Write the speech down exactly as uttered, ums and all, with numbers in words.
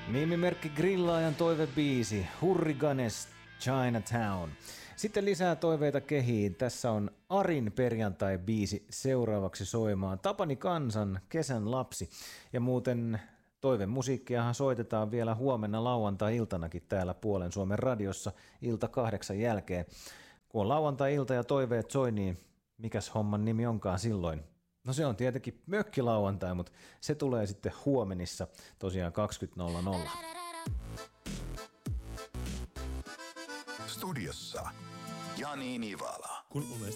Nimimerkki Grillaajan toivebiisi Hurriganes Chinatown. Sitten lisää toiveita kehiin. Tässä on Arin perjantai-biisi seuraavaksi soimaan. Tapani Kansan Kesän lapsi. Ja muuten toivemusiikkiahan soitetaan vielä huomenna lauantai-iltanakin täällä Puolen Suomen radiossa ilta kahdeksan jälkeen. Kun on lauantai-ilta ja toiveet soi, niin mikäs homman nimi onkaan silloin? No se on tietenkin mökkilauantai, mutta se tulee sitten huomenissa tosiaan kaksikymmentä nolla nolla. Studiossa Jani Nivala. Kun